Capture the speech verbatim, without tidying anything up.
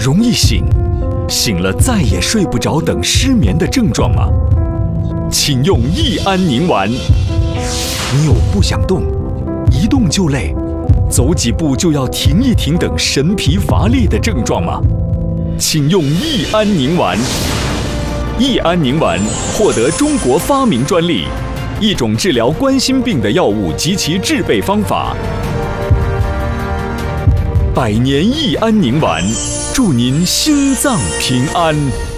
容易醒、醒了再也睡不着等失眠的症状吗？请用益安宁丸。你有不想动、一动就累、走几步就要停一停等神疲乏力的症状吗？请用益安宁丸。益安宁丸获得中国发明专利，一种治疗冠心病的药物及其制备方法。百年益安宁丸，祝您心脏平安。